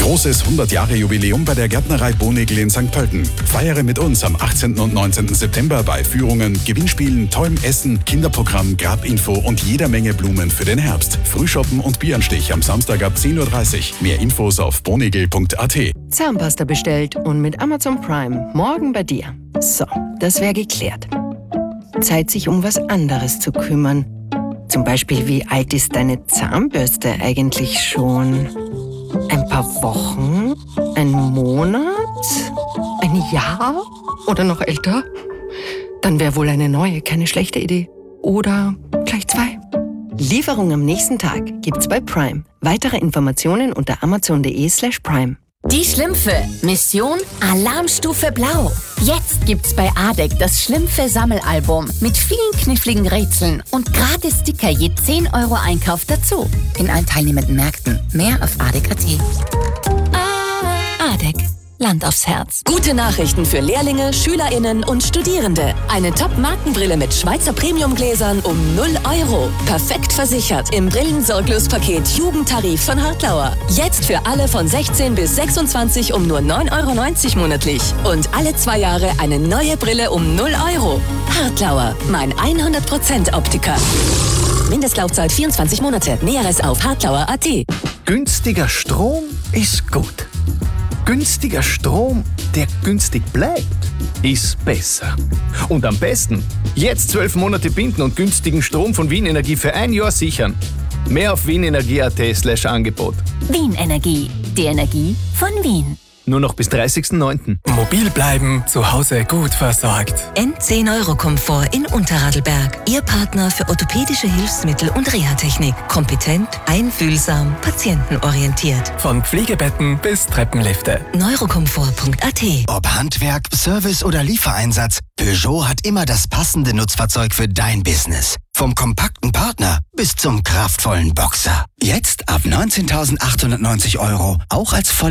Großes 100-Jahre-Jubiläum bei der Gärtnerei Bonegl in St. Pölten. Feiere mit uns am 18. und 19. September bei Führungen, Gewinnspielen, tollem Essen, Kinderprogramm, Grabinfo und jeder Menge Blumen für den Herbst. Frühshoppen und Bieranstich am Samstag ab 10.30 Uhr. Mehr Infos auf bonegl.at. Zahnpasta bestellt und mit Amazon Prime morgen bei dir. So, das wäre geklärt. Zeit, sich um was anderes zu kümmern. Zum Beispiel, wie alt ist deine Zahnbürste eigentlich schon? Ein paar Wochen? Ein Monat? Ein Jahr? Oder noch älter? Dann wäre wohl eine neue keine schlechte Idee. Oder gleich 2. Lieferung am nächsten Tag gibt's bei Prime. Weitere Informationen unter amazon.de/prime. Die Schlümpfe. Mission Alarmstufe Blau. Jetzt gibt's bei ADEC das Schlümpfe-Sammelalbum mit vielen kniffligen Rätseln und gratis Sticker je 10 € Einkauf dazu. In allen teilnehmenden Märkten. Mehr auf ADEC.at. ADEC. Land aufs Herz. Gute Nachrichten für Lehrlinge, SchülerInnen und Studierende. Eine Top-Markenbrille mit Schweizer Premiumgläsern um 0 €. Perfekt versichert im Brillensorglospaket Jugendtarif von Hartlauer. Jetzt für alle von 16 bis 26 um nur 9,90 € monatlich. Und alle 2 Jahre eine neue Brille um 0 €. Hartlauer, mein 100% Optiker. Mindestlaufzeit 24 Monate. Näheres auf hartlauer.at. Günstiger Strom ist gut. Günstiger Strom, der günstig bleibt, ist besser. Und am besten, jetzt 12 Monate binden und günstigen Strom von Wien Energie für 1 Jahr sichern. Mehr auf wienenergie.at/Angebot. Wien Energie. Die Energie von Wien. Nur noch bis 30.09. Mobil bleiben, zu Hause gut versorgt. N10-Euro-Komfort in Unterradlberg. Ihr Partner für orthopädische Hilfsmittel und Reha-Technik. Kompetent, einfühlsam, patientenorientiert. Von Pflegebetten bis Treppenlifte. Neurokomfort.at. Ob Handwerk, Service oder Liefereinsatz, Peugeot hat immer das passende Nutzfahrzeug für dein Business. Vom kompakten Partner bis zum kraftvollen Boxer. Jetzt ab 19.890 €, auch als